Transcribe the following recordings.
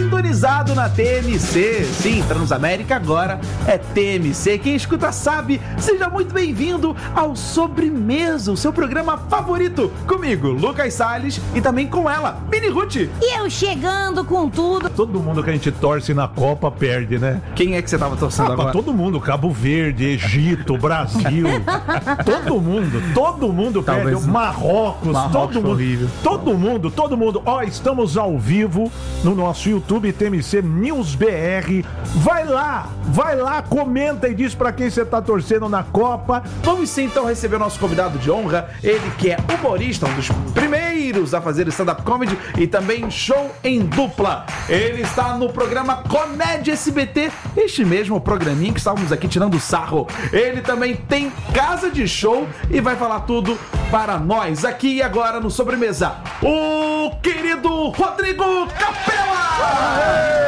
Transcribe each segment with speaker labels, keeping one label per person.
Speaker 1: sintonizado na TMC. Sim, Transamérica agora é TMC. Quem escuta sabe. Seja muito bem-vindo ao Sobremesa, o seu programa favorito. Comigo, Lucas Salles, e também com ela, Mini Ruth.
Speaker 2: E eu chegando com tudo.
Speaker 3: Todo mundo que a gente torce na Copa perde, né?
Speaker 1: Quem é que você tava torcendo agora?
Speaker 3: Todo mundo, Cabo Verde, Egito, Brasil. todo mundo
Speaker 1: Talvez
Speaker 3: perde. Marrocos, todo mundo.
Speaker 1: horrível.
Speaker 3: Todo mundo. Ó, estamos ao vivo no nosso YouTube TMC News BR. Vai lá, comenta e diz pra quem você tá torcendo na Copa.
Speaker 1: Vamos sim, então, receber o nosso convidado de honra. Ele que é humorista, um dos primeiros a fazer stand-up comedy e também show em dupla. Ele está no programa Comédia SBT, este mesmo programinha que estávamos aqui tirando sarro. Ele também tem casa de show e vai falar tudo para nós aqui e agora no Sobremesa. O querido Rodrigo Capela!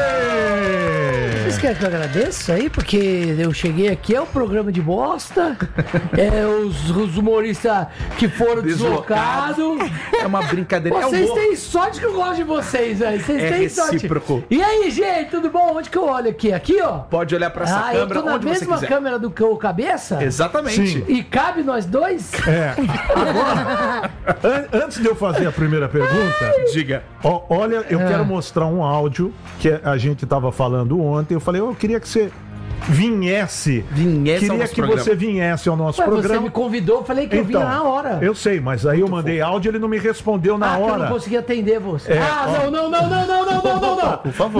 Speaker 4: Vocês querem que eu agradeça aí? Porque eu cheguei aqui, é um programa de bosta, os humoristas que foram deslocados.
Speaker 1: É uma brincadeira.
Speaker 4: Vocês têm sorte que eu gosto de vocês, velho. Vocês têm
Speaker 1: recíproco.
Speaker 4: sorte. E aí, gente, tudo bom? Onde que eu olho aqui? Aqui, ó.
Speaker 1: Pode olhar pra essa câmera
Speaker 4: eu tô na
Speaker 1: onde você
Speaker 4: mesma
Speaker 1: quiser.
Speaker 4: câmera do que o Cabeça?
Speaker 1: Exatamente.
Speaker 3: Sim.
Speaker 4: E cabe nós dois?
Speaker 3: Agora, antes de eu fazer a primeira pergunta,
Speaker 1: Diga.
Speaker 3: olha, eu quero mostrar um áudio que a gente tava falando ontem. Eu falei, eu queria que você viesse.
Speaker 1: Ao nosso programa.
Speaker 3: Você viesse ao nosso
Speaker 4: Ué,
Speaker 3: programa.
Speaker 4: você me convidou, eu falei que eu vinha na hora.
Speaker 3: Eu sei, mas aí eu mandei áudio e ele não me respondeu na
Speaker 4: que eu
Speaker 3: hora.
Speaker 4: não consegui atender você. Não.
Speaker 3: Por favor.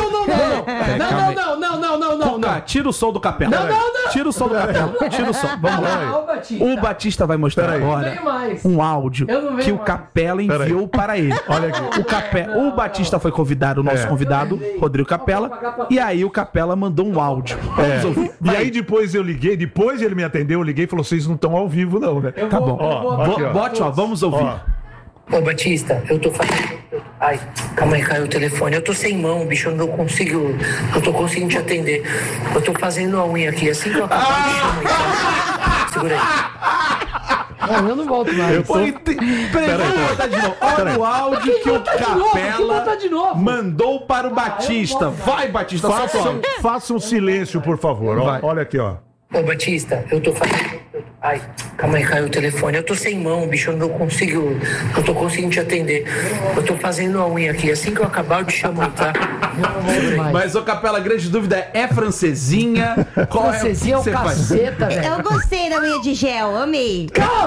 Speaker 1: Cuca, tira o som do Capela.
Speaker 4: Não.
Speaker 1: Tira o som do Capela. Tira o som. Vamos lá. O Batista vai mostrar
Speaker 3: Peraí.
Speaker 1: agora
Speaker 4: Eu não venho mais.
Speaker 1: um áudio
Speaker 4: Eu não venho
Speaker 1: que o
Speaker 4: mais.
Speaker 1: Capela enviou para ele.
Speaker 3: Olha aqui.
Speaker 1: O Batista foi convidado, o nosso convidado, Rodrigo Capela, e aí o Capela mandou um áudio. Vamos ouvir.
Speaker 3: E aí depois eu liguei, depois ele me atendeu, eu liguei e falou, vocês não estão ao vivo não, né?
Speaker 1: Tá bom.
Speaker 3: aqui, ó.
Speaker 1: Bote, vamos ouvir.
Speaker 5: Ô Batista, eu tô fazendo... Ai, calma aí, caiu o telefone. Eu tô sem mão, bicho, eu não tô conseguindo te atender. Eu tô fazendo a unha aqui, assim que eu acabar de chamar, então. Segura aí.
Speaker 4: Eu não volto mais.
Speaker 1: Peraí, vamos botar de novo. Olha o áudio que o Capela mandou para o Batista. Vai, Batista,
Speaker 3: Faça um silêncio, por favor. Olha aqui, ó.
Speaker 5: Ô Batista, eu tô fazendo... Ai, calma aí, caiu o telefone. Eu tô sem mão, bicho, eu não tô conseguindo te atender. Eu tô fazendo a unha aqui, assim que eu acabar de chamar, tá?
Speaker 1: Mas, ô Capela, a grande dúvida é francesinha?
Speaker 4: Francesinha é o
Speaker 1: que você faz?
Speaker 4: caceta, velho.
Speaker 2: Eu gostei da unha de gel, amei.
Speaker 4: Cala a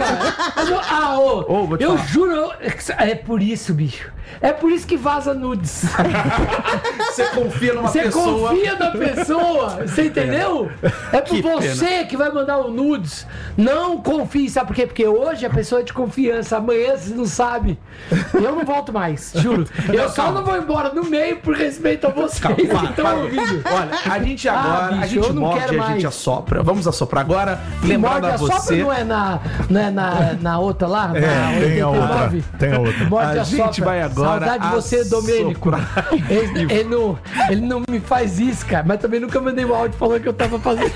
Speaker 4: boca!
Speaker 1: Vou te
Speaker 4: Eu
Speaker 1: falar.
Speaker 4: juro, é por isso, bicho. É por isso que vaza nudes.
Speaker 1: Você confia numa
Speaker 4: Você
Speaker 1: pessoa.
Speaker 4: confia na pessoa, você entendeu? É por
Speaker 1: Que
Speaker 4: você que vai mandar o nudes. Não confie, sabe por quê? Porque hoje a pessoa é de confiança, amanhã você não sabe. Eu não volto mais, juro. Eu só não vou embora no meio por respeito a vocês que estão ouvindo.
Speaker 1: Olha, a gente agora,
Speaker 4: bicho,
Speaker 1: a gente
Speaker 4: eu não
Speaker 1: morde
Speaker 4: quero
Speaker 1: e a gente
Speaker 4: mais.
Speaker 1: assopra. Vamos assoprar agora. Lembrando
Speaker 4: Morde
Speaker 1: a
Speaker 4: a sopra
Speaker 1: você.
Speaker 4: não é na outra lá? Na
Speaker 3: Tem a outra.
Speaker 4: 89?
Speaker 3: Tem a outra.
Speaker 4: Morde
Speaker 1: A gente
Speaker 4: sopra.
Speaker 1: vai agora
Speaker 4: Saudade de você, Domênico.
Speaker 1: assoprar.
Speaker 4: Ele não me faz isso, cara. Mas também nunca mandei um áudio falando que eu tava fazendo.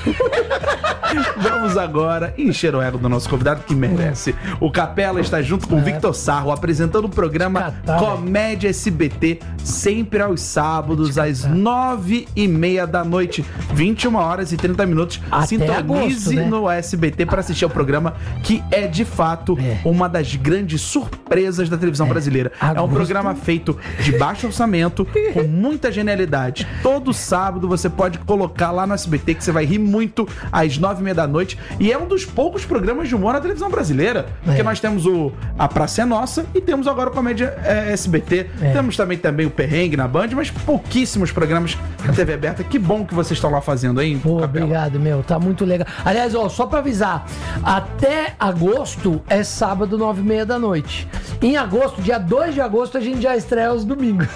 Speaker 1: Vamos agora encher o ego do nosso convidado que merece. O Capela está junto com o Victor Sarro apresentando o programa Comédia SBT, sempre aos sábados, às 9h30 da noite, 21 horas e 30 minutos.
Speaker 4: Até
Speaker 1: Sintonize
Speaker 4: agosto, né?
Speaker 1: no SBT para assistir ao programa, que é de fato uma das grandes surpresas da televisão brasileira. É um
Speaker 4: Agosto.
Speaker 1: programa feito de baixo orçamento, com muita genialidade. Todo sábado você pode colocar lá no SBT que você vai rir muito às 9h30 da noite. E é um dos poucos programas de humor na televisão brasileira. Porque nós temos A Praça é Nossa e temos agora o Comédia SBT. Temos também o Perrengue na Band, mas pouquíssimos programas na TV aberta. Que bom que vocês estão lá fazendo, hein?
Speaker 4: Pô,
Speaker 1: Capela?
Speaker 4: obrigado, meu. Tá muito legal. Aliás, ó, só pra avisar, até agosto é sábado, 9h30 da noite. Em agosto, dia 2 de agosto, a gente já estreia os domingos.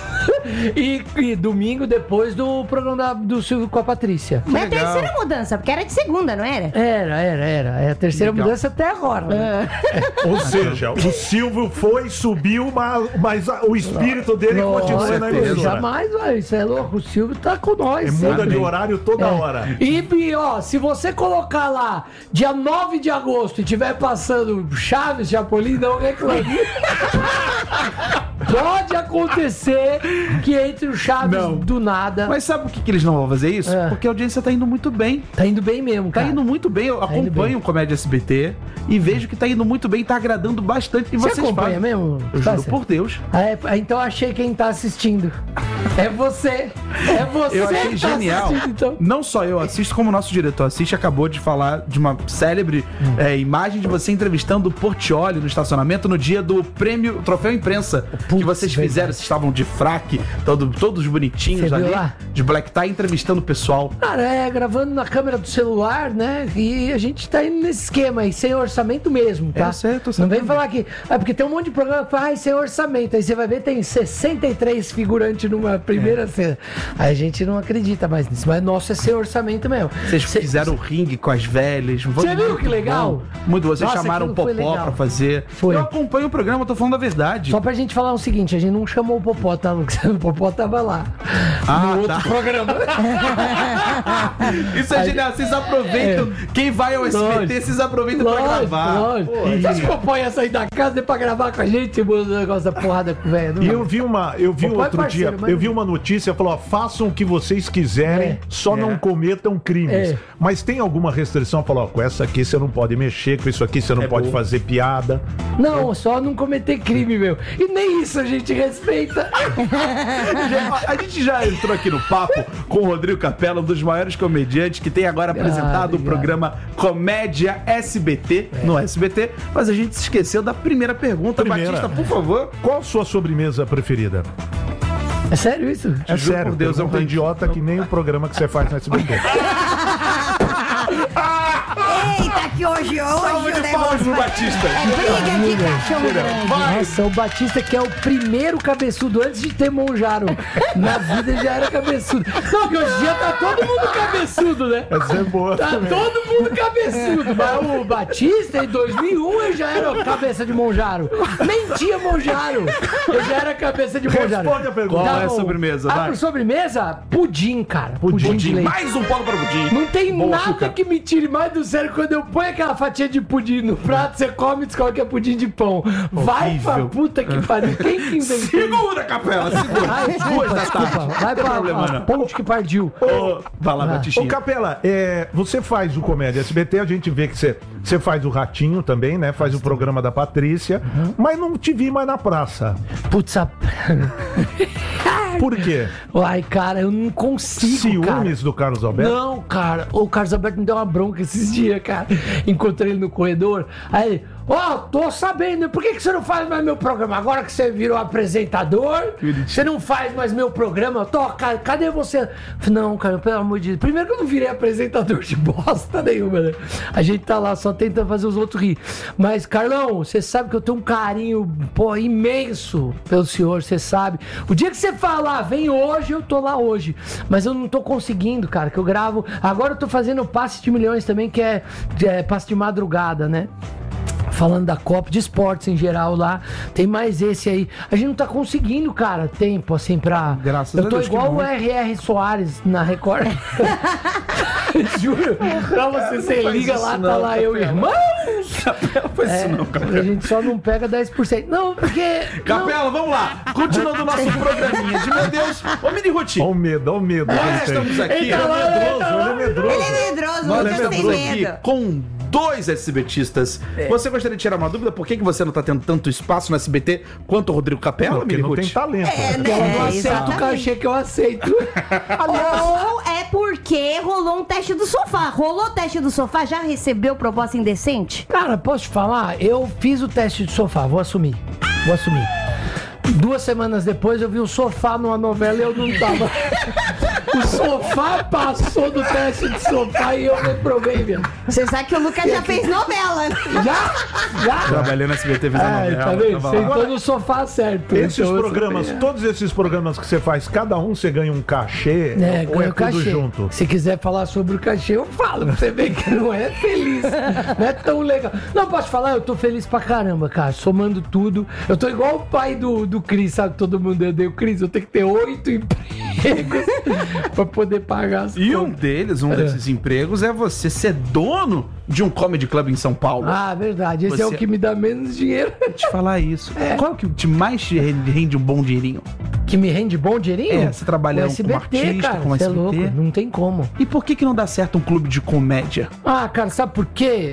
Speaker 4: e domingo depois do programa do Silvio com a Patrícia.
Speaker 2: Mas é a terceira mudança, porque era de segunda, não era?
Speaker 4: Era. É a terceira
Speaker 1: Legal.
Speaker 4: mudança até agora. Né?
Speaker 3: Ou seja, o Silvio subiu, mas o espírito dele continua na
Speaker 4: Nossa,
Speaker 3: emissora.
Speaker 4: jamais, velho. Isso é louco. O Silvio tá com nós.
Speaker 3: E muda
Speaker 4: sempre.
Speaker 3: de horário toda hora.
Speaker 4: E, ó, se você colocar lá dia 9 de agosto e tiver passando Chaves, Chapolin, não reclame. Pode acontecer que entre o Chaves
Speaker 1: Não.
Speaker 4: do nada.
Speaker 1: Mas sabe por que eles não vão fazer isso?
Speaker 4: É.
Speaker 1: Porque a audiência tá indo muito bem.
Speaker 4: Tá indo bem mesmo,
Speaker 1: Tá
Speaker 4: cara.
Speaker 1: indo muito bem. Eu
Speaker 4: indo
Speaker 1: acompanho
Speaker 4: bem.
Speaker 1: o Comédia SBT e vejo que tá indo muito bem, tá agradando bastante. E
Speaker 4: Você
Speaker 1: vocês
Speaker 4: acompanha
Speaker 1: fazem.
Speaker 4: mesmo?
Speaker 1: Eu
Speaker 4: Tá
Speaker 1: juro
Speaker 4: certo.
Speaker 1: por Deus.
Speaker 4: Então eu achei quem tá assistindo. É você. É você
Speaker 1: Eu achei
Speaker 4: que tá
Speaker 1: genial.
Speaker 4: assistindo, então.
Speaker 1: Não só eu assisto, como o nosso diretor assiste, acabou de falar de uma célebre imagem de você entrevistando o Portiolli no estacionamento no dia do prêmio Troféu Imprensa que vocês
Speaker 4: verdade.
Speaker 1: fizeram. Vocês estavam de fraque, todos bonitinhos
Speaker 4: Você viu
Speaker 1: ali,
Speaker 4: lá?
Speaker 1: de black tie, entrevistando o pessoal.
Speaker 4: Cara, gravando na câmera do celular, né? E a gente tá indo nesse esquema aí, sem orçamento mesmo, tá?
Speaker 1: Eu sei, eu tô
Speaker 4: Não vem
Speaker 1: sabendo.
Speaker 4: falar que... porque tem um monte de programa que fala, sem orçamento. Aí você vai ver, tem 63 figurantes numa primeira cena. Aí a gente não acredita mais nisso. Mas nosso é sem orçamento mesmo.
Speaker 1: Vocês fizeram o ringue com as velhas.
Speaker 4: Você viu que legal?
Speaker 1: Muito bom. Vocês
Speaker 4: Nossa,
Speaker 1: chamaram o
Speaker 4: aquilo foi
Speaker 1: Popó
Speaker 4: legal.
Speaker 1: pra fazer.
Speaker 4: Foi.
Speaker 1: Eu acompanho o programa, eu tô falando a verdade.
Speaker 4: Só pra gente falar o seguinte, a gente não chamou o Popó, tá, Luciano? O Popó tava lá.
Speaker 1: Ah,
Speaker 4: no
Speaker 1: tá.
Speaker 4: outro programa.
Speaker 1: Isso é genial. Vocês aproveitam. Quem vai ao SBT,
Speaker 4: Lógico.
Speaker 1: vocês aproveitam pra gravar.
Speaker 4: Lógico. Você acha que o Popó ia sair da casa nem pra gravar com a gente? O negócio da porrada com o velho.
Speaker 3: E eu vi
Speaker 4: Papai
Speaker 3: outro
Speaker 4: parceiro,
Speaker 3: dia,
Speaker 4: mas-
Speaker 3: eu vi uma notícia, falou, ó, façam o que vocês quiserem, só não cometam crimes.
Speaker 4: É.
Speaker 3: Mas tem alguma restrição? Falou, ó, com essa aqui você não pode mexer, com isso aqui você não pode fazer piada.
Speaker 4: Não, só não cometer crime, meu. E nem isso a gente respeita.
Speaker 1: A gente já entrou aqui no papo com o Rodrigo Capela, um dos maiores comediantes que tem agora apresentado o
Speaker 4: obrigado.
Speaker 1: programa Comédia SBT no SBT, mas a gente se esqueceu da primeira pergunta.
Speaker 3: Primeira.
Speaker 1: Batista, por favor.
Speaker 3: Qual a sua sobremesa preferida?
Speaker 4: É sério isso?
Speaker 3: É
Speaker 1: juro
Speaker 3: sério,
Speaker 1: por Deus, é um
Speaker 3: pergunta idiota que nem o programa que você faz no SBT.
Speaker 2: Eita, que hoje
Speaker 1: Salve
Speaker 2: o
Speaker 1: de palmas
Speaker 2: negócio
Speaker 1: pro
Speaker 2: vai-
Speaker 1: Batista.
Speaker 2: É briga de cachorro grande.
Speaker 4: Nossa, o Batista que é o primeiro cabeçudo antes de ter Monjaro. Na vida ele já era cabeçudo. Não, que hoje em dia tá todo mundo cabeçudo, né?
Speaker 3: Essa é boa
Speaker 4: Tá
Speaker 3: também.
Speaker 4: todo mundo cabeçudo. Mas o Batista, em 2001, ele já era cabeça de Monjaro. Nem tinha Monjaro. Ele já era cabeça de Monjaro.
Speaker 3: Responde a pergunta.
Speaker 1: Qual é a
Speaker 4: bom.
Speaker 1: sobremesa?
Speaker 4: Ah,
Speaker 1: Vai.
Speaker 4: por sobremesa? Pudim, cara. Pudim, de leite.
Speaker 1: Mais um polo para o pudim.
Speaker 4: Não tem
Speaker 1: Bom
Speaker 4: nada
Speaker 1: açúcar.
Speaker 4: que me tire mais do sério quando eu ponho aquela fatia de pudim no prato, você come e descobre que é pudim de pão. Vai pra
Speaker 1: Horrível.
Speaker 4: puta que pariu. Quem que inventou isso?
Speaker 1: Segura, Capela, segura.
Speaker 4: Ai,
Speaker 1: Duas da tarde.
Speaker 4: desculpa. Vai
Speaker 1: Não tem
Speaker 4: pra
Speaker 1: problema,
Speaker 4: a
Speaker 1: não.
Speaker 4: ponte que partiu.
Speaker 1: Vai lá,
Speaker 4: Ah.
Speaker 3: Ô,
Speaker 1: Batistinha.
Speaker 3: Capela, você faz o Comédia SBT, a gente vê que você faz o Ratinho também, né? Faz o programa da Patrícia, mas não te vi mais na praça.
Speaker 4: Putz,
Speaker 3: Por quê?
Speaker 4: ai, cara, eu não consigo, cara.
Speaker 3: Ciúmes do Carlos Alberto?
Speaker 4: Não, cara, o Carlos Alberto me deu uma bronca esses dias, cara. Encontrei ele no corredor. Aí ele, tô sabendo, por que você não faz mais meu programa? Agora que você virou apresentador, você não faz mais meu programa? Cara, cadê você? Eu falei, não, cara, pelo amor de Deus. Primeiro que eu não virei apresentador de bosta nenhuma, né? A gente tá lá só tentando fazer os outros rir. Mas, Carlão, você sabe que eu tenho um carinho, imenso pelo senhor, você sabe. O dia que você falar, vem hoje, eu tô lá hoje. Mas eu não tô conseguindo, cara, que eu gravo. Agora eu tô fazendo o Passe de Milhões também, que é passe de madrugada, né? Falando da Copa, de esportes em geral lá. Tem mais esse aí. A gente não tá conseguindo, cara, tempo assim pra.
Speaker 1: Graças
Speaker 4: eu
Speaker 1: a
Speaker 4: tô
Speaker 1: Deus, que
Speaker 4: igual
Speaker 1: bom.
Speaker 4: o R.R. Soares na Record. Juro. Pra você
Speaker 1: faz
Speaker 4: liga
Speaker 1: isso
Speaker 4: lá,
Speaker 1: não,
Speaker 4: tá lá eu,
Speaker 1: Capela.
Speaker 4: irmãos.
Speaker 1: Capela, faz isso não,
Speaker 4: A
Speaker 1: Capela.
Speaker 4: gente só não pega 10%. Não, porque.
Speaker 1: Capela, vamos lá. Continuando o nosso programinha de meu Deus. Ô, Mini Ruti,
Speaker 3: Olha o medo, olha o medo.
Speaker 1: nós
Speaker 3: que ele tem.
Speaker 1: estamos aqui.
Speaker 4: Ele tá lá,
Speaker 3: Ele é medroso.
Speaker 2: Ele é medroso,
Speaker 1: Nós
Speaker 2: você
Speaker 1: estamos
Speaker 2: tem
Speaker 1: aqui
Speaker 2: medo.
Speaker 1: com dois SBTistas. Você gostaria de tirar uma dúvida? Por que você não tá tendo tanto espaço no SBT quanto o Rodrigo Capela,
Speaker 3: Porque
Speaker 1: Mini
Speaker 3: não tem
Speaker 1: Ruti?
Speaker 3: talento.
Speaker 4: Eu não aceito o
Speaker 2: exatamente.
Speaker 4: cachê que eu aceito.
Speaker 2: Ou é porque rolou um teste do sofá. Rolou o teste do sofá, já recebeu proposta indecente?
Speaker 4: Cara, posso te falar? Eu fiz o teste de sofá, vou assumir. 2 semanas depois eu vi o sofá numa novela e eu não tava. O sofá passou do teste de sofá e eu reprovei mesmo.
Speaker 2: Você sabe que o Lucas já fez novela.
Speaker 4: Já?
Speaker 1: Trabalhei no SBT, fez a
Speaker 4: Ai,
Speaker 1: novela.
Speaker 4: tá vendo?
Speaker 1: tava
Speaker 4: Você
Speaker 1: lá.
Speaker 4: entrou no sofá certo.
Speaker 3: Esses
Speaker 4: Então, eu
Speaker 3: programas,
Speaker 4: sabia.
Speaker 3: todos esses programas que você faz, cada um você ganha um cachê ou
Speaker 4: ganha
Speaker 3: é
Speaker 4: o cachê.
Speaker 3: tudo junto?
Speaker 4: Se quiser falar sobre o cachê, eu falo. Pra você ver que não é feliz. Não é tão legal. Não, posso falar? Eu tô feliz pra caramba, cara. Somando tudo. Eu tô igual o pai do Cris, sabe? Todo mundo odeia o Cris. Eu tenho que ter 8 empregos. empregos pra poder pagar as
Speaker 1: E
Speaker 4: contas.
Speaker 1: um desses empregos é você ser dono de um comedy club em São Paulo.
Speaker 4: Ah, verdade. Esse é o
Speaker 1: Você-
Speaker 4: que me dá menos dinheiro.
Speaker 1: Vou te falar isso. Qual que te mais te rende um bom dinheirinho?
Speaker 4: Que me rende bom dinheirinho?
Speaker 1: É, você trabalha
Speaker 4: Com
Speaker 1: como
Speaker 4: SBT,
Speaker 1: artista,
Speaker 4: cara,
Speaker 1: com
Speaker 4: cê é
Speaker 1: SBT.
Speaker 4: louco, não tem como.
Speaker 1: E por que não dá certo um clube de comédia?
Speaker 4: Ah, cara, sabe por quê?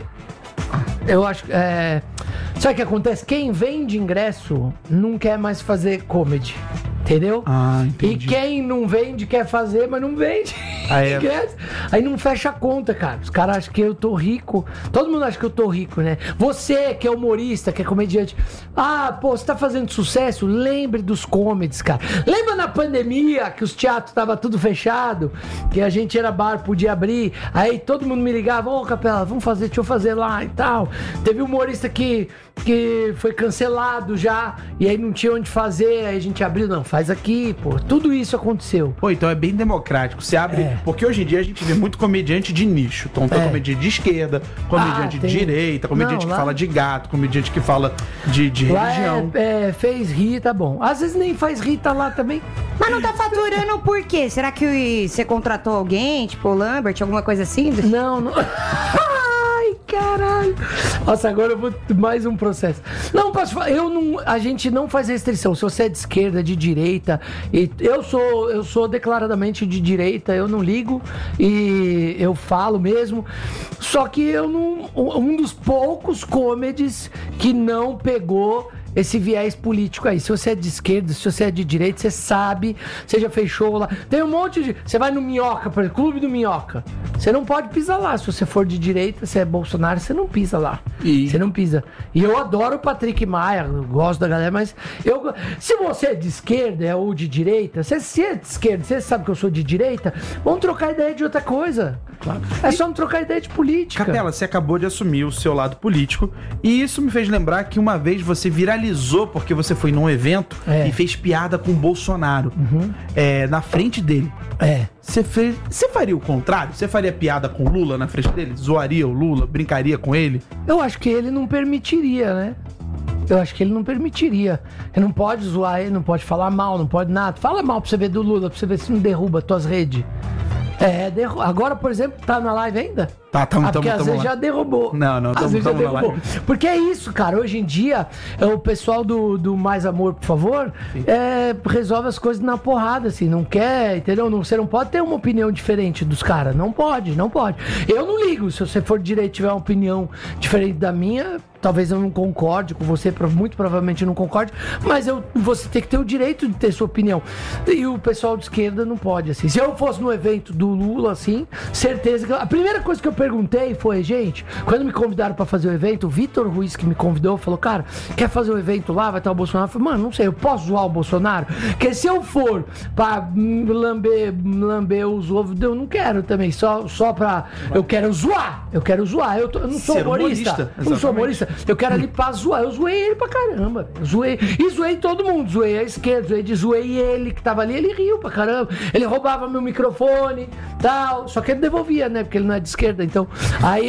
Speaker 4: Eu acho que. Sabe o que acontece? Quem vende ingresso não quer mais fazer comedy. Entendeu?
Speaker 1: Ah,
Speaker 4: E
Speaker 1: entendi.
Speaker 4: quem não vende quer fazer, mas não vende.
Speaker 1: Ah, é?
Speaker 4: ingresso. Aí não fecha a conta, cara. Os caras acham que eu tô rico. Todo mundo acha que eu tô rico, né? Você que é humorista, que é comediante. Ah, pô, você tá fazendo sucesso? Lembre dos comedies, cara. Lembra na pandemia que os teatros estavam tudo fechado? Que a gente era bar, podia abrir. Aí todo mundo me ligava, ô Capela, vamos fazer, deixa eu fazer lá e tal. Teve um humorista que foi cancelado já. E aí não tinha onde fazer. Aí a gente abriu, não, faz aqui, pô. Tudo isso aconteceu.
Speaker 1: Pô, então é bem democrático. Você abre.
Speaker 4: É.
Speaker 1: Porque hoje em dia a gente vê muito comediante de nicho. Então tem
Speaker 4: É.
Speaker 1: comediante de esquerda, comediante
Speaker 4: tem-
Speaker 1: de direita, comediante
Speaker 4: Não,
Speaker 1: que
Speaker 4: lá-
Speaker 1: fala de gato, comediante que fala de
Speaker 4: Lá
Speaker 1: religião.
Speaker 4: fez rir, tá bom. Às vezes nem faz rir, tá lá também.
Speaker 2: Mas não tá faturando por quê? Será que você contratou alguém, tipo o Lambert, alguma coisa assim?
Speaker 4: Não, não. Ai, caralho. Nossa, agora eu vou mais um processo. Não, posso falar, a gente não faz restrição. Se você é de esquerda, de direita, e eu sou declaradamente de direita, eu não ligo e eu falo mesmo. Só que eu não, um dos poucos comedies que não pegou esse viés político aí. Se você é de esquerda, se você é de direita, você sabe, você já fez show lá. Tem um monte de... Você vai no Minhoca, por exemplo, Clube do Minhoca. Você não pode pisar lá. Se você for de direita, você é Bolsonaro, você não pisa lá.
Speaker 1: E-
Speaker 4: Você não pisa. E eu adoro o Patrick Maia, eu gosto da galera, mas se você é de esquerda ou de direita, se é de esquerda, você sabe que eu sou de direita, vamos trocar ideia de outra coisa.
Speaker 1: Claro.
Speaker 4: É só não trocar ideia de política.
Speaker 1: Capela, você acabou de assumir o seu lado político e isso me fez lembrar que uma vez você viralizou porque você foi num evento
Speaker 4: É.
Speaker 1: e fez piada com o Bolsonaro na frente dele.
Speaker 4: É.
Speaker 1: Você faria o contrário? Você faria piada com o Lula na frente dele? Zoaria o Lula? Brincaria com ele?
Speaker 4: Eu acho que ele não permitiria, né? Eu acho que ele não permitiria. Ele não pode zoar ele, não pode falar mal, não pode nada. Fala mal pra você ver do Lula, pra você ver se não derruba tuas redes. Agora, por exemplo, tá na live ainda? Porque às vezes
Speaker 1: lá.
Speaker 4: já derrubou.
Speaker 1: Não,
Speaker 4: às vezes já
Speaker 1: tamo na
Speaker 4: derrubou.
Speaker 1: live.
Speaker 4: Porque é isso, cara. Hoje em dia, o pessoal do Mais Amor, por favor, resolve as coisas na porrada, assim. Não quer, entendeu? Você não pode ter uma opinião diferente dos caras. Não pode. Eu não ligo. Se você for de direito e tiver uma opinião diferente da minha, talvez eu não concorde com você, muito provavelmente eu não concorde, mas você tem que ter o direito de ter sua opinião. E o pessoal de esquerda não pode, assim. Se eu fosse no evento do Lula, assim, certeza que... A primeira coisa que eu perguntei foi, gente, quando me convidaram pra fazer o evento, o Vitor Ruiz, que me convidou, falou, cara, quer fazer um evento lá, vai estar o Bolsonaro? Eu falei, mano, não sei, eu posso zoar o Bolsonaro? Porque se eu for pra lamber os ovos, eu não quero também, só pra... Eu quero zoar, eu não sou
Speaker 1: Ser
Speaker 4: humorista. Eu não sou humorista. Eu quero ali pra zoar. Eu zoei ele pra caramba. Eu zoei todo mundo. Zoei a esquerda, zoei ele que tava ali. Ele riu pra caramba. Ele roubava meu microfone, tal. Só que ele devolvia, né? Porque ele não é de esquerda. Então, aí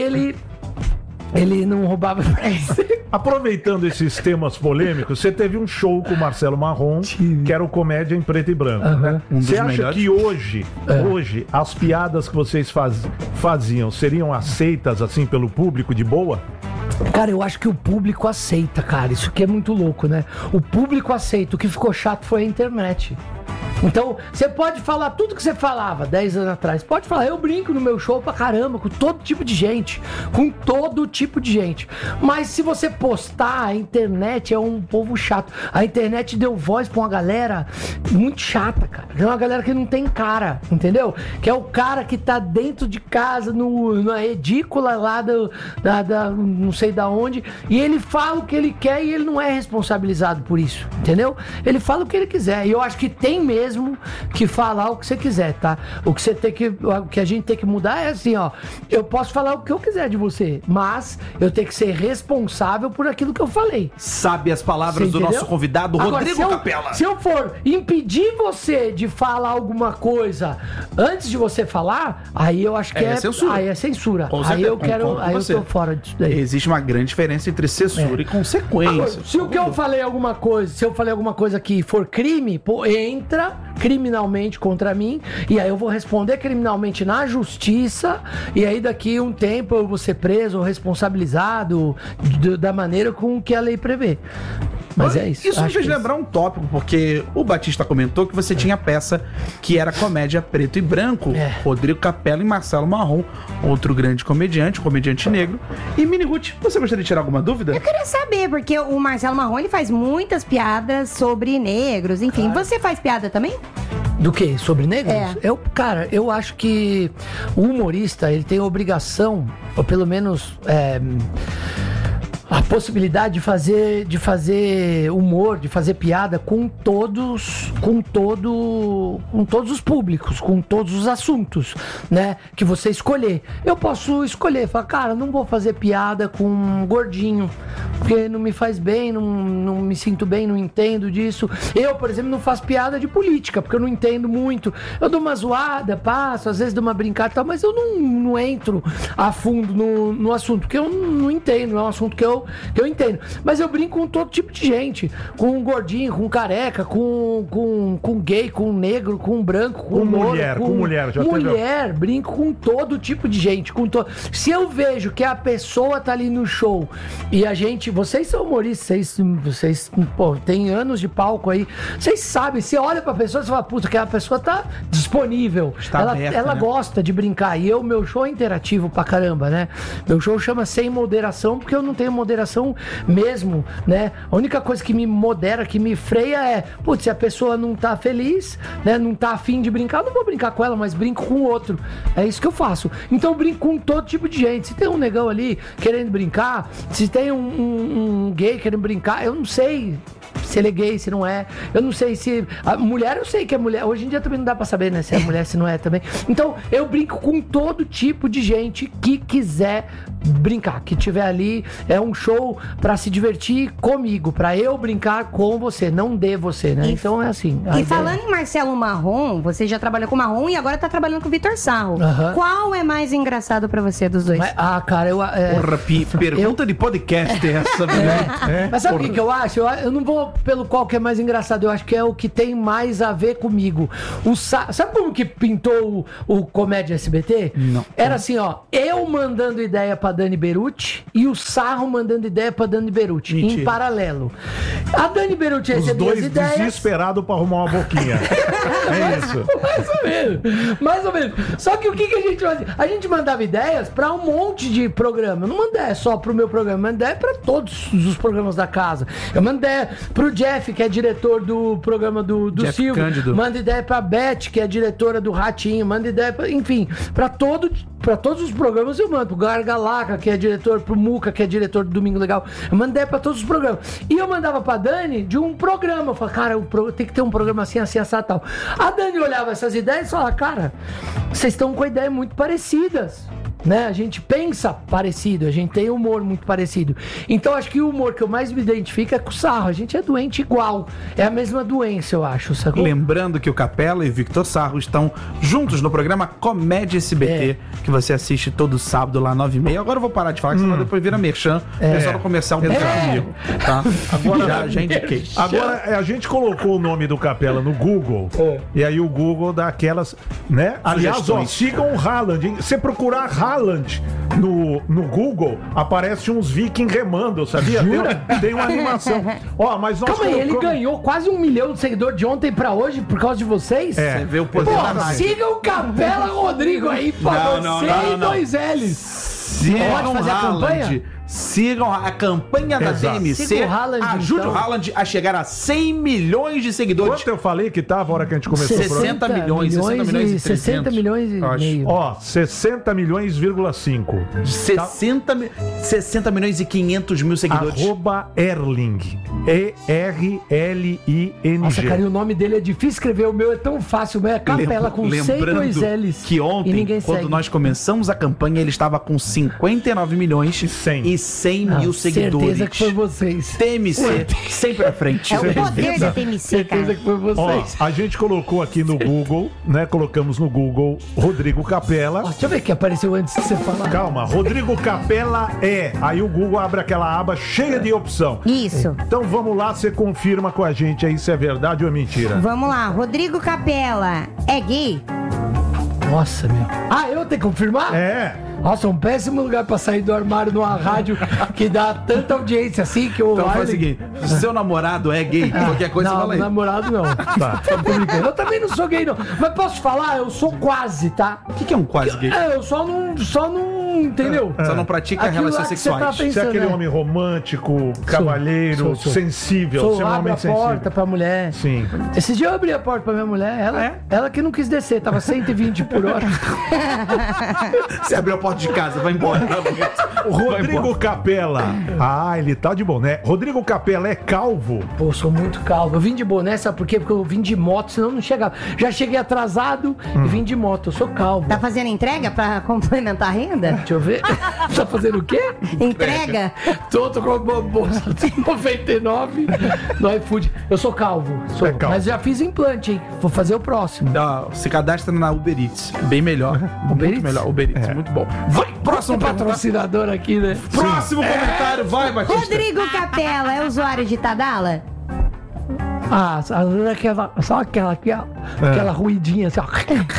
Speaker 4: ele não roubava.
Speaker 3: Aproveitando esses temas polêmicos, você teve um show com o Marcelo Marrom, que era o Comédia em Preto e Branco, né?
Speaker 1: Um dos
Speaker 3: Você acha
Speaker 1: melhores.
Speaker 3: que hoje, as piadas que vocês faziam seriam aceitas, assim, pelo público de boa?
Speaker 4: Cara, eu acho que o público aceita, cara. Isso aqui é muito louco, né? O público aceita. O que ficou chato foi a internet. Então, você pode falar tudo que você falava 10 anos atrás. Pode falar, eu brinco no meu show pra caramba, com todo tipo de gente. Com todo tipo de gente. Mas se você postar, a internet é um povo chato. A internet deu voz pra uma galera muito chata, cara. É uma galera que não tem cara, entendeu? Que é o cara que tá dentro de casa, na edícula lá não sei da onde, e ele fala o que ele quer e ele não é responsabilizado por isso, entendeu? Ele fala o que ele quiser. E eu acho que tem mesmo que falar o que você quiser, tá? O que a gente tem que mudar é assim, ó. Eu posso falar o que eu quiser de você, mas eu tenho que ser responsável por aquilo que eu falei.
Speaker 1: Sabe as palavras do nosso convidado,
Speaker 4: Agora,
Speaker 1: Rodrigo Capela.
Speaker 4: Se eu for impedir você de falar alguma coisa antes de você falar, aí eu acho que
Speaker 1: É censura.
Speaker 4: Aí é censura.
Speaker 1: Com
Speaker 4: Aí
Speaker 1: certeza,
Speaker 4: eu quero,
Speaker 1: concordo com
Speaker 4: aí eu
Speaker 1: você.
Speaker 4: tô fora disso daí.
Speaker 1: Existe uma grande diferença entre censura e consequência.
Speaker 4: Agora, se o que eu falei alguma coisa, se eu falei alguma coisa que for crime, pô, entra criminalmente contra mim, e aí eu vou responder criminalmente na justiça, e aí daqui um tempo eu vou ser preso ou responsabilizado da maneira com que a lei prevê. Mas é isso.
Speaker 1: Isso me
Speaker 4: acho
Speaker 1: fez
Speaker 4: que
Speaker 1: lembrar um tópico, porque o Batista comentou que você tinha peça que era comédia preto e branco, Rodrigo Capello e Marcelo Marrom, outro grande comediante, comediante negro. E Mini Ruth, você gostaria de tirar alguma dúvida?
Speaker 2: Eu queria saber, porque o Marcelo Marrom, ele faz muitas piadas sobre negros, enfim. Você faz piada também?
Speaker 4: Do quê? Sobre negros?
Speaker 2: É.
Speaker 4: Cara, eu acho que o humorista, ele tem a obrigação, ou pelo menos a possibilidade de fazer humor, de fazer piada com todos os públicos, com todos os assuntos, né? Que você escolher. Eu posso escolher, falar, cara, não vou fazer piada com um gordinho, porque não me faz bem, não me sinto bem, não entendo disso. Eu, por exemplo, não faço piada de política, porque eu não entendo muito. Eu dou uma zoada, passo, às vezes dou uma brincada e tal, mas eu não entro a fundo no assunto, porque eu não entendo, é um assunto que eu entendo. Mas eu brinco com todo tipo de gente. Com um gordinho, com um careca, com gay, com um negro, com um branco, com
Speaker 3: mulher, com mulher. Já
Speaker 4: mulher, brinco com todo tipo de gente. Se eu vejo que a pessoa tá ali no show e a gente... Vocês são humoristas, vocês têm anos de palco aí. Vocês sabem, você olha pra pessoa e fala, puta, que a pessoa tá disponível. Ela gosta de brincar. E meu show é interativo pra caramba, né? Meu show chama Sem Moderação, porque eu não tenho moderação mesmo, né? A única coisa que me modera, que me freia é, putz, se a pessoa não tá feliz, né? Não tá afim de brincar, eu não vou brincar com ela, mas brinco com o outro. É isso que eu faço. Então eu brinco com todo tipo de gente. Se tem um negão ali querendo brincar, se tem um gay querendo brincar, eu não sei se ele é gay, se não é. Eu não sei se... A mulher, eu sei que é mulher. Hoje em dia também não dá pra saber, né? Se é mulher, se não é também. Então, eu brinco com todo tipo de gente que quiser brincar. Que tiver ali, é um show pra se divertir comigo. Pra eu brincar com você, não de você, né? Então, é assim.
Speaker 2: E falando em Marcelo Marrom, você já trabalhou com o Marrom e agora tá trabalhando com o Vitor Sarro. Qual é mais engraçado pra você dos dois?
Speaker 4: Cara, eu...
Speaker 1: Porra, pergunta de podcast essa, né?
Speaker 4: Mas sabe o que eu acho? Eu não vou pelo qual que é mais engraçado. Eu acho que é o que tem mais a ver comigo. Sabe como que pintou o Comédia SBT?
Speaker 1: Não.
Speaker 4: Era assim, ó. Eu mandando ideia pra Dani Beruti e o Sarro mandando ideia pra Dani Beruti.
Speaker 1: Mentira.
Speaker 4: Em paralelo. A Dani Beruti recebia as ideias.
Speaker 3: Os dois desesperados pra arrumar uma boquinha. É isso.
Speaker 4: Mais ou menos. Mais ou menos. Só que o que a gente fazia? A gente mandava ideias pra um monte de programa. Eu não mandei ideia só pro meu programa. Eu mandei ideia pra todos os programas da casa. Eu mandei ideia pro Jeff, que é diretor do programa do Silvio. Cândido. Manda ideia pra Beth, que é diretora do Ratinho. Manda ideia pra... Enfim, pra todos os programas eu mando. Pro Gargalaca, que é diretor. Pro Muca, que é diretor do Domingo Legal. Eu mando ideia pra todos os programas. E eu mandava pra Dani de um programa. Eu falava, cara, tem que ter um programa assim, assado, tal. A Dani olhava essas ideias e falava, cara, vocês estão com ideias muito parecidas. Né? A gente pensa parecido, a gente tem humor muito parecido. Então acho que o humor que eu mais me identifico é com o Sarro. A gente é doente igual. É a mesma doença, eu acho, sacou?
Speaker 1: Lembrando que o Capela e Victor Sarro estão juntos no programa Comédia SBT, que você assiste todo sábado lá 9h30. Agora eu vou parar de falar, que senão depois vira merchan. O pessoal do comercial não comigo, tá? Agora já indiquei.
Speaker 3: Agora a gente colocou o nome do Capela no Google e aí o Google dá aquelas, né? Aliás, ó, sigam o Haaland, hein? Você procurar Haaland no Google, aparece uns vikings remando, sabia? Tem uma animação. Ó, mas nós
Speaker 4: Calma aí, ele ganhou quase 1 milhão de seguidores de ontem pra hoje por causa de vocês?
Speaker 1: Você vê o poder da rádio.
Speaker 4: Siga o Capela Rodrigo aí pra você e 2 L's.
Speaker 1: Pode fazer a campanha? Sigam a campanha da DMC. Ajude o Haaland a chegar a 100 milhões de seguidores.
Speaker 3: Quanto eu falei que tava a hora que a gente começou o programa?
Speaker 1: 60 milhões e
Speaker 4: 60 milhões e meio.
Speaker 3: Ó, 60 milhões,5.
Speaker 1: 60 milhões e 500 mil seguidores.
Speaker 3: @Erling. ERLING.
Speaker 4: Nossa, cara, e o nome dele é difícil escrever. O meu é tão fácil. O meu é Capela com C e 2 L's.
Speaker 1: Que ontem, quando nós começamos a campanha, ele estava com 59 milhões e TMC 100 mil seguidores.
Speaker 4: Certeza que foi vocês.
Speaker 1: TMC, sempre à frente.
Speaker 2: É o poder da TMC,
Speaker 4: Certeza
Speaker 2: cara.
Speaker 4: que foi vocês.
Speaker 3: Ó, a gente colocou aqui no Google, né? Colocamos no Google Rodrigo Capela.
Speaker 4: Ó, deixa eu ver que apareceu antes de você falar.
Speaker 3: Calma, Rodrigo Capela é. Aí o Google abre aquela aba cheia de opção.
Speaker 2: Isso.
Speaker 3: Então vamos lá, você confirma com a gente aí se é verdade ou é mentira.
Speaker 2: Vamos lá. Rodrigo Capela é gay?
Speaker 4: Nossa, meu. Ah, eu tenho que confirmar?
Speaker 3: É.
Speaker 4: Nossa, um péssimo lugar pra sair do armário numa rádio que dá tanta audiência assim que o
Speaker 1: Então faz o
Speaker 4: Arlen-
Speaker 1: seguinte: seu namorado é gay, qualquer coisa
Speaker 4: não,
Speaker 1: fala aí.
Speaker 4: namorado não.
Speaker 3: Tá.
Speaker 4: Tô brincando. Eu também não sou gay, não. Mas posso falar, eu sou quase, tá?
Speaker 1: O que é um quase gay?
Speaker 4: É, eu só não, entendeu?
Speaker 1: Só não pratica
Speaker 4: Aquilo lá
Speaker 1: relações
Speaker 4: que você tá
Speaker 1: sexuais.
Speaker 3: Você é
Speaker 4: pensando,
Speaker 3: aquele
Speaker 4: né?
Speaker 3: homem romântico, cavalheiro,
Speaker 4: sou.
Speaker 3: sensível.
Speaker 4: Sou,
Speaker 3: Você é um
Speaker 4: abro
Speaker 3: homem
Speaker 4: a
Speaker 3: sensível.
Speaker 4: porta pra mulher.
Speaker 3: Sim.
Speaker 4: Esse dia eu abri a porta pra minha mulher, ela que não quis descer, tava 120 por hora.
Speaker 1: Você abriu a porta de casa, vai embora.
Speaker 3: O Rodrigo Capela. Ah, ele tá de boné. Rodrigo Capela é calvo.
Speaker 4: Pô, sou muito calvo. Eu vim de boné, sabe por quê? Porque eu vim de moto, senão eu não chegava. Já cheguei atrasado e vim de moto. Eu sou calvo.
Speaker 2: Tá fazendo entrega pra complementar a renda?
Speaker 4: Deixa eu ver. Tá fazendo o quê?
Speaker 2: Entrega?
Speaker 4: Tô com uma bolsa de 99 no iFood. Eu sou calvo. Sou,
Speaker 3: É calvo.
Speaker 4: Mas já fiz implante, hein? Vou fazer o próximo.
Speaker 1: Se cadastra na Uber Eats. Bem melhor.
Speaker 4: Uber
Speaker 1: Muito
Speaker 4: Eats?
Speaker 1: melhor. Uber Eats, muito bom. Vai, próximo
Speaker 4: Patrocinador aqui, né?
Speaker 1: Próximo comentário, vai, Batista.
Speaker 2: Rodrigo Capela é usuário de Tadala?
Speaker 4: Ah, só aquela aqui, ó. Aquela ruidinha assim, ó.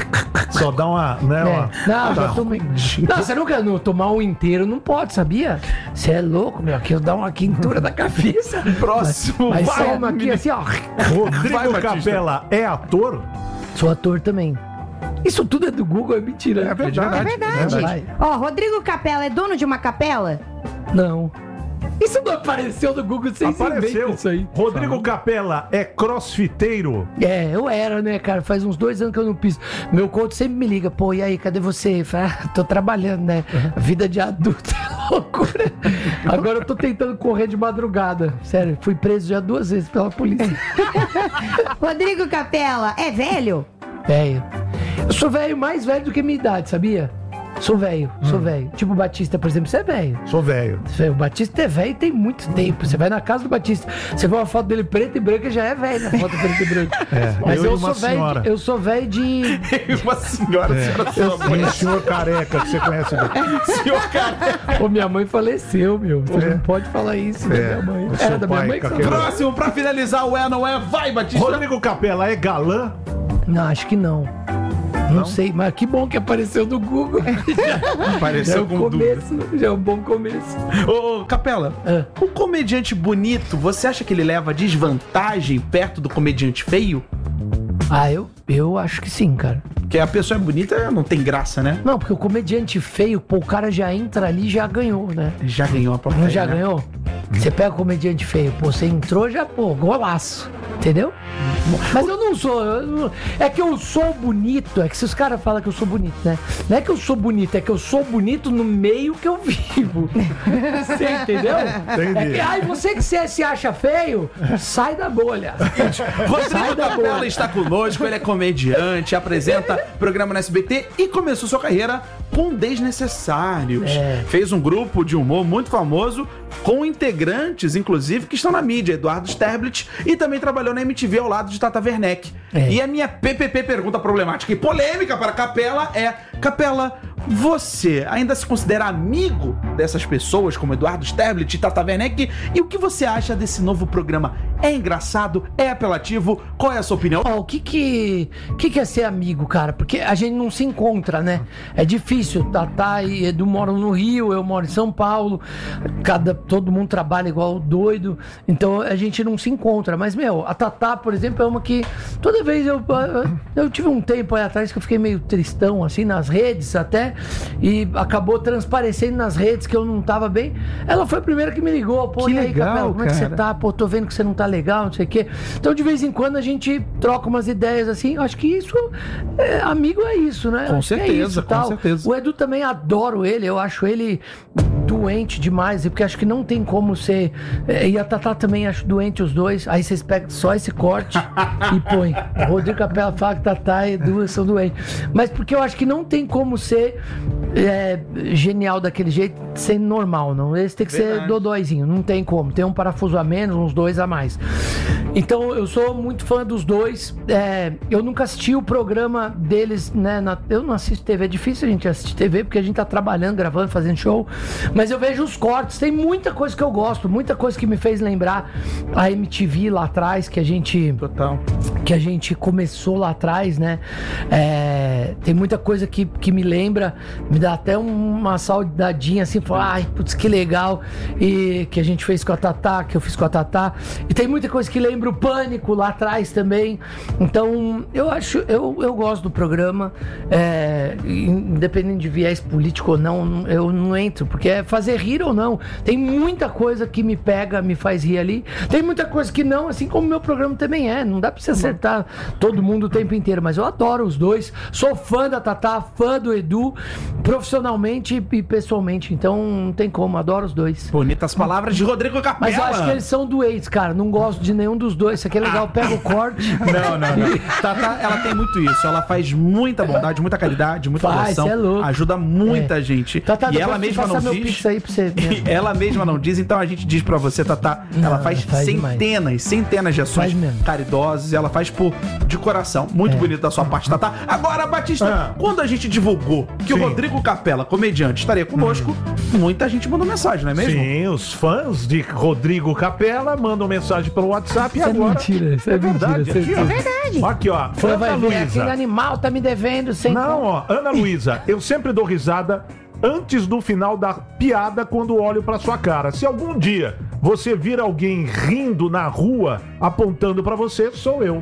Speaker 3: Só dá uma, né? Uma...
Speaker 4: Não, já tomei. Não, você nunca tomar um inteiro, não pode, sabia? Você é louco, meu. Aqui eu dou uma quintura da cabeça.
Speaker 1: Próximo,
Speaker 4: Mas
Speaker 1: vai.
Speaker 4: só uma aqui assim, ó.
Speaker 3: Rodrigo
Speaker 1: Vai, Batista.
Speaker 3: Capela é ator?
Speaker 4: Sou ator também. Isso tudo é do Google, é mentira.
Speaker 3: É verdade.
Speaker 2: É verdade.
Speaker 4: Vai.
Speaker 2: Ó, Rodrigo Capela é dono de uma capela?
Speaker 4: Não. Isso não apareceu no Google sem
Speaker 3: Apareceu.
Speaker 4: isso aí.
Speaker 3: Rodrigo Capela é crossfiteiro?
Speaker 4: É, eu era, né, cara? Faz uns 2 anos que eu não piso. Meu coach sempre me liga, pô, e aí, cadê você? Eu falo, tô trabalhando, né? Vida de adulto é loucura. Agora eu tô tentando correr de madrugada. Sério, fui preso já 2 vezes pela polícia.
Speaker 2: Rodrigo Capela é velho?
Speaker 4: Velho. Eu sou velho, mais velho do que minha idade, sabia? Sou velho, sou velho. Tipo o Batista, por exemplo, você é velho.
Speaker 3: Sou velho.
Speaker 4: O Batista é velho tem muito tempo. Você vai na casa do Batista, você vê uma foto dele preta e branca, já é velho na foto preta e branca. Mas
Speaker 3: eu e
Speaker 4: eu
Speaker 3: uma
Speaker 4: sou velho.
Speaker 3: senhora.
Speaker 4: Eu sou velho de.
Speaker 1: Uma senhora, senhora sua mãe.
Speaker 3: E o senhor careca que você conhece bem.
Speaker 1: Senhor cara.
Speaker 4: Pô, minha mãe faleceu, meu. Você não pode falar isso da minha mãe.
Speaker 3: o
Speaker 4: Era
Speaker 3: seu
Speaker 4: da minha
Speaker 3: pai,
Speaker 4: mãe que você
Speaker 3: Caqueiro.
Speaker 1: Próximo, pra finalizar o é, não é, vai, Batista.
Speaker 3: Rodrigo Capela é galã?
Speaker 4: Não, acho que não. Não sei, mas que bom que apareceu no Google. Já é
Speaker 1: Apareceu
Speaker 4: um
Speaker 1: com dúvida.
Speaker 4: começo, já é um bom começo.
Speaker 1: Ô, Capela, o comediante bonito, você acha que ele leva desvantagem perto do comediante feio?
Speaker 4: Ah, eu acho que sim, cara.
Speaker 1: Porque a pessoa é bonita, não tem graça, né?
Speaker 4: Não, porque o comediante feio, pô, o cara já entra ali e já ganhou, né?
Speaker 1: Já ganhou a plateia,
Speaker 4: Não já
Speaker 1: né?
Speaker 4: ganhou? Você pega o comediante feio, pô, você entrou, já, pô, golaço. Entendeu? Mas eu não sou. É que eu sou bonito. É que se os caras falam que eu sou bonito, né? Não é que eu sou bonito, é que eu sou bonito no meio que eu vivo. Você entendeu?
Speaker 3: Entendi.
Speaker 4: É que, ai, você que se acha feio, sai da bolha. Sai
Speaker 1: Rodrigo
Speaker 4: da
Speaker 1: Capela
Speaker 4: bolha.
Speaker 1: está conosco, ele é comediante, apresenta programa no SBT e começou sua carreira com Desnecessários.
Speaker 4: É.
Speaker 1: Fez um grupo de humor muito famoso, com integrantes, inclusive, que estão na mídia, Eduardo Sterblit, e também trabalhou na MTV ao lado de Tata Werneck.
Speaker 4: É.
Speaker 1: E a minha PPP pergunta problemática e polêmica para Capela é: Capela, você ainda se considera amigo dessas pessoas como Eduardo Sterblit e Tata Werneck? E o que você acha desse novo programa? É engraçado? É apelativo? Qual é a sua opinião?
Speaker 4: Ó, o que é ser amigo, cara? Porque a gente não se encontra, né? É difícil. Tatá e Edu moram no Rio, eu moro em São Paulo. Todo mundo trabalha igual doido. Então a gente não se encontra. Mas, meu, a Tatá, por exemplo, é uma que toda vez eu tive um tempo aí atrás que eu fiquei meio tristão, assim, nas redes até. E acabou transparecendo nas redes que eu não tava bem. Ela foi a primeira que me ligou. Pô,
Speaker 1: Que
Speaker 4: e aí,
Speaker 1: legal,
Speaker 4: Capela, como é que você
Speaker 1: cara.
Speaker 4: tá? Pô, tô vendo que você não tá legal, não sei o quê. Então, de vez em quando, a gente troca umas ideias assim. Eu acho que isso, amigo é isso, né?
Speaker 1: Com
Speaker 4: Acho que é
Speaker 1: certeza,
Speaker 4: isso,
Speaker 1: com
Speaker 4: tal.
Speaker 1: certeza.
Speaker 4: O Edu também adoro ele, eu acho ele doente demais, porque acho que não tem como ser. E a Tatá também acho doente os dois. Aí vocês pegam só esse corte e põe. O Rodrigo Capela fala que Tatá e Edu são doentes. Mas porque eu acho que não tem como ser genial daquele jeito, sendo normal, não. Esse tem que ser dodóizinho, não tem como. Tem um parafuso a menos, uns 2 a mais. Então, eu sou muito fã dos dois. Eu nunca assisti o programa deles, né? Eu não assisto TV, é difícil a gente assistir TV, porque a gente tá trabalhando, gravando, fazendo show. Mas eu vejo os cortes, tem muita coisa que eu gosto, muita coisa que me fez lembrar a MTV lá atrás, que a gente...
Speaker 1: Total.
Speaker 4: Que a gente começou lá atrás, né? Tem muita coisa que me lembra, me dá até uma saudadinha assim, ai, putz, que legal. E que a gente fez com a Tatá, que eu fiz com a Tatá. E tem muita coisa que lembra o Pânico lá atrás também. Então, eu gosto do programa. Independente de viés político ou não, eu não entro, porque é fazer rir ou não. Tem muita coisa que me pega, me faz rir ali. Tem muita coisa que não, assim como o meu programa também é. Não dá pra você acertar todo mundo o tempo inteiro, mas eu adoro os dois. Sou fã da Tatá, fã do Edu, profissionalmente e pessoalmente. Então não tem como, adoro os dois.
Speaker 1: Bonitas palavras de Rodrigo Capela.
Speaker 4: Mas eu acho que eles são doentes, cara. Não gosto de nenhum dos dois. Isso aqui é legal, pega o corte.
Speaker 1: Não. Tatá, ela tem muito isso. Ela faz muita bondade, muita caridade, muita doação.
Speaker 4: É louco.
Speaker 1: Ajuda muita gente.
Speaker 4: Tatá,
Speaker 1: e ela mesma não diz.
Speaker 4: Pix aí pra você
Speaker 1: ela mesma não diz, então a gente diz pra você, Tatá. Ela faz centenas de ações caridosas. E ela faz de coração. Muito bonito da sua parte, Tatá. Agora, Batista, quando a gente divulgou que o Rodrigo Capela, comediante, estaria conosco, muita gente mandou mensagem, não é mesmo?
Speaker 3: Sim, os fãs de Rodrigo Capela mandam mensagem pelo WhatsApp e agora...
Speaker 4: mentira, isso é
Speaker 3: verdade.
Speaker 4: mentira.
Speaker 3: Aqui,
Speaker 2: É verdade.
Speaker 3: Aqui, ó. Ana Luísa.
Speaker 4: Aquele animal tá me devendo sem...
Speaker 3: Não, ó. Ana Luísa, eu sempre dou risada antes do final da piada quando olho pra sua cara. Se algum dia você vir alguém rindo na rua apontando pra você, sou eu.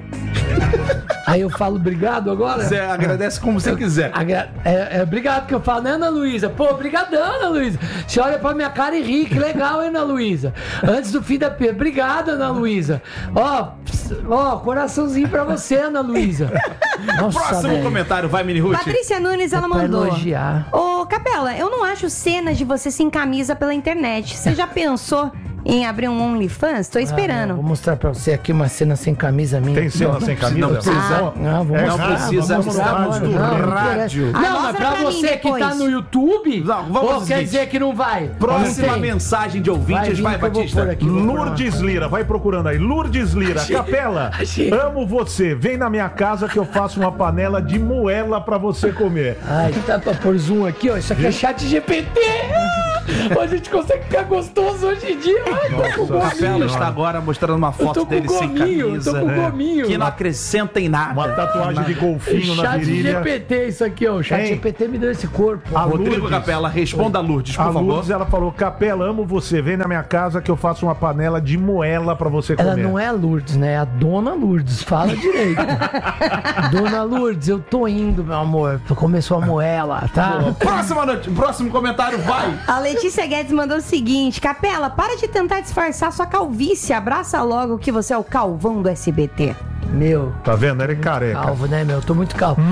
Speaker 4: Aí eu falo obrigado agora?
Speaker 1: Você agradece como você quiser.
Speaker 4: Obrigado que eu falo, né, Ana Luísa? Pô, obrigadão, Ana Luísa. Você olha pra minha cara e ri, que legal, hein, Ana Luísa? Antes do fim da piada. Obrigado, Ana Luísa. Ó, coraçãozinho pra você, Ana Luísa. Nossa,
Speaker 1: próximo comentário, vai, Mini Ruth.
Speaker 2: Patrícia Nunes, ela mandou.
Speaker 4: Elogiar.
Speaker 2: Ô, Capela, eu não acho cenas de você sem camisa pela internet. Você já pensou em abrir um OnlyFans? Tô esperando.
Speaker 4: Vou mostrar pra você aqui uma cena sem camisa minha.
Speaker 3: Tem cena sem camisa?
Speaker 1: Não precisa.
Speaker 4: Não, vou mostrar.
Speaker 1: Não precisa.
Speaker 4: Vamos mostrar,
Speaker 3: rádio,
Speaker 4: não
Speaker 1: rádio.
Speaker 4: Não, mas
Speaker 2: mostra
Speaker 4: pra
Speaker 2: pra mim
Speaker 4: você que
Speaker 2: depois.
Speaker 4: tá no YouTube,
Speaker 1: Não, vamos
Speaker 4: quer dizer que não vai.
Speaker 1: Próxima
Speaker 4: Não tem.
Speaker 1: mensagem de ouvintes, vai,
Speaker 4: vir que eu vou
Speaker 1: Batista.
Speaker 4: pôr aqui, vou pôr
Speaker 3: Lourdes Lira, vai procurando aí. Lourdes Lira, Capela, amo você. Vem na minha casa que eu faço uma panela de moela pra você comer.
Speaker 4: Ai, tá pra pôr zoom aqui, ó. Isso aqui é chat GPT. A gente consegue ficar gostoso hoje em dia. Ai, tô com
Speaker 1: O Capela
Speaker 4: gominho.
Speaker 1: está agora mostrando uma foto
Speaker 4: tô com
Speaker 1: dele sem
Speaker 4: gominho,
Speaker 1: camisa.
Speaker 4: tô com gominho.
Speaker 1: Que não acrescenta em nada.
Speaker 3: Uma tatuagem de golfinho na
Speaker 4: Chat
Speaker 3: virilha.
Speaker 4: GPT, isso aqui, ó. O chat
Speaker 3: Hein?
Speaker 4: GPT me deu esse corpo.
Speaker 3: A
Speaker 1: Rodrigo
Speaker 3: Lourdes.
Speaker 1: Capela, responda a Lourdes, por
Speaker 3: A
Speaker 1: favor.
Speaker 3: Lourdes, ela falou, Capela, amo você. Vem na minha casa que eu faço uma panela de moela pra você comer.
Speaker 4: Ela não é a Lourdes, né? É a Dona Lourdes. Fala direito. Dona Lourdes, eu tô indo, meu amor. Começou a moela, tá?
Speaker 1: Próximo comentário, vai.
Speaker 2: A Letícia Guedes mandou o seguinte: Capela, para de tentar disfarçar sua calvície. Abraça logo que você é o calvão do SBT.
Speaker 4: Meu.
Speaker 3: Tá vendo? Ele é careca.
Speaker 4: Calvo, né, meu? Tô muito calvo.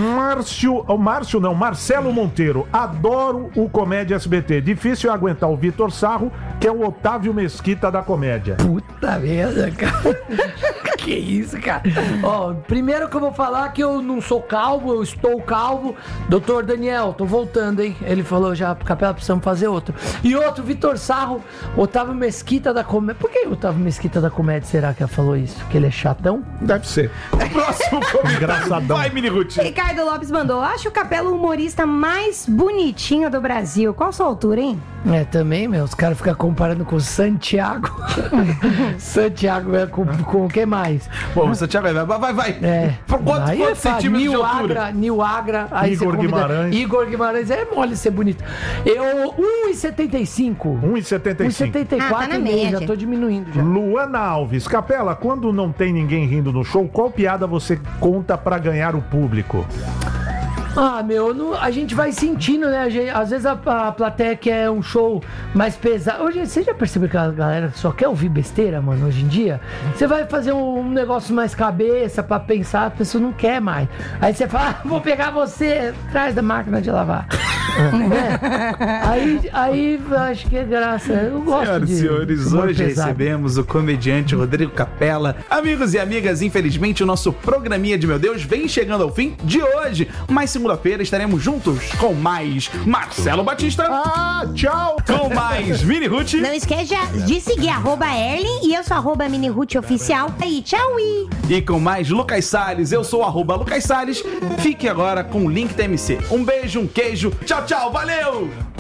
Speaker 3: Marcelo Monteiro. Adoro o Comédia SBT. Difícil é aguentar o Vitor Sarro, que é o Otávio Mesquita da comédia.
Speaker 4: Puta merda, cara. Que isso, cara. Ó, primeiro que eu vou falar que eu não sou calvo, eu estou calvo. Doutor Daniel, tô voltando, hein? Ele falou já, Capela, precisamos fazer outro. E outro, Vitor Sarro, Otávio Mesquita da comédia. Por que o Otávio Mesquita da comédia será que ela falou isso? Que ele é chatão?
Speaker 3: Deve ser.
Speaker 1: Próximo comentário,
Speaker 3: Engraçadão.
Speaker 1: vai, Mini Ruth.
Speaker 2: Ricardo Lopes mandou: acho o Capela o humorista mais bonitinho do Brasil. Qual a sua altura, hein?
Speaker 4: É, também, meu, os caras ficam comparando com o Santiago. Santiago é com o que mais?
Speaker 1: Bom, Santiago, vai.
Speaker 4: É.
Speaker 1: Quantos
Speaker 4: Aí é fácil.
Speaker 1: centímetros de altura?
Speaker 4: Nil Agra. Aí
Speaker 3: Igor
Speaker 4: você convida-
Speaker 3: Guimarães.
Speaker 4: Igor Guimarães. É mole ser bonito. Eu, 1,75.
Speaker 3: 1,75.
Speaker 4: 1,74
Speaker 2: Ah, tá na
Speaker 4: e meio,
Speaker 2: média.
Speaker 4: já tô diminuindo já.
Speaker 3: Luana Alves. Capela, quando não tem ninguém rindo no show, qual piada você conta pra ganhar o público?
Speaker 4: Ah, meu, a gente vai sentindo, né? Às vezes a plateia quer um show mais pesado. Hoje, você já percebeu que a galera só quer ouvir besteira, mano, hoje em dia? Você vai fazer um negócio mais cabeça pra pensar, a pessoa não quer mais. Aí você fala, vou pegar você atrás da máquina de lavar. Aí acho que é graça. Eu gosto.
Speaker 1: Senhoras e senhores, hoje recebemos o comediante Rodrigo Capela. Amigos e amigas, infelizmente o nosso programinha de Meu Deus vem chegando ao fim de hoje. Mas segunda-feira estaremos juntos com mais Marcelo Batista.
Speaker 3: Tchau!
Speaker 1: Com mais Mini Ruth.
Speaker 2: Não esqueça de seguir @Erlin e eu sou @Mini Ruth Oficial. Aí, tchau!
Speaker 1: E com mais Lucas Salles, eu sou @Lucas Salles. Fique agora com o link da MC. Um beijo, um queijo. Tchau, tchau, valeu!